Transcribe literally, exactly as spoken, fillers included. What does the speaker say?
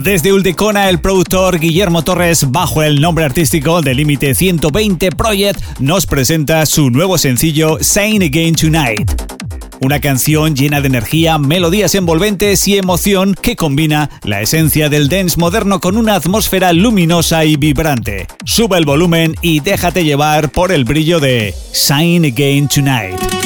Desde Uldecona, el productor Guillermo Torres, bajo el nombre artístico de Límite ciento veinte Project, nos presenta su nuevo sencillo Saying Again Tonight. Una canción llena de energía, melodías envolventes y emoción que combina la esencia del dance moderno con una atmósfera luminosa y vibrante. Sube el volumen y déjate llevar por el brillo de Saying Again Tonight.